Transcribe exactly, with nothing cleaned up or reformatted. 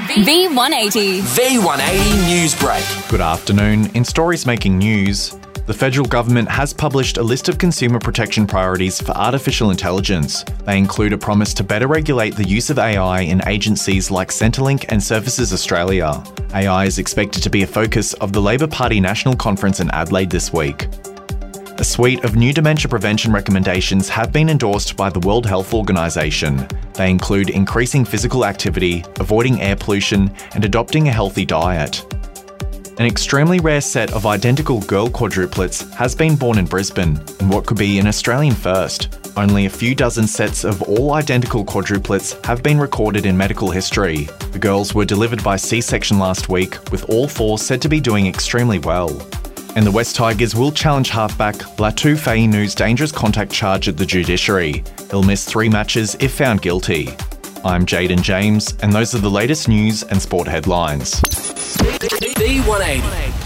V one eighty. V one eighty Newsbreak. Good afternoon. In stories making news, the federal government has published a list of consumer protection priorities for artificial intelligence. They include a promise to better regulate the use of A I in agencies like Centrelink and Services Australia. A I is expected to be a focus of the Labor Party National Conference in Adelaide this week. A suite of new dementia prevention recommendations have been endorsed by the World Health Organization. They include increasing physical activity, avoiding air pollution, and adopting a healthy diet. An extremely rare set of identical girl quadruplets has been born in Brisbane, in what could be an Australian first. Only a few dozen sets of all identical quadruplets have been recorded in medical history. The girls were delivered by C-section last week, with all four said to be doing extremely well. And the West Tigers will challenge halfback Latu Fa'inu's dangerous contact charge at the judiciary. He'll miss three matches if found guilty. I'm Jaden James, and those are the latest news and sport headlines. V one eighty.